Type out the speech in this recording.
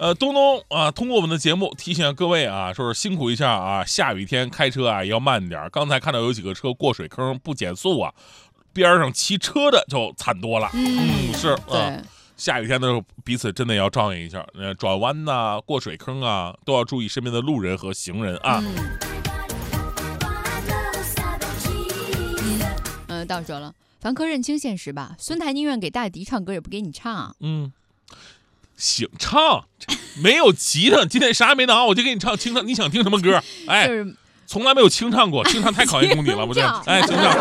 东东啊，通过我们的节目提醒各位啊，说是辛苦一下啊，下雨天开车啊也要慢点。刚才看到有几个车过水坑不减速啊，边上骑车的就惨多了。是对。 下雨天的时候，彼此真的要照应一下。转弯呐、过水坑啊，都要注意身边的路人和行人啊。 到说了，凡哥认清现实吧。孙台宁愿给大迪唱歌，也不给你唱。 行，唱没有吉他，今天啥也没拿，我就给你唱清唱。你想听什么歌？哎， 就是从来没有清唱过，清唱太考验功底了，不对？哎，清唱。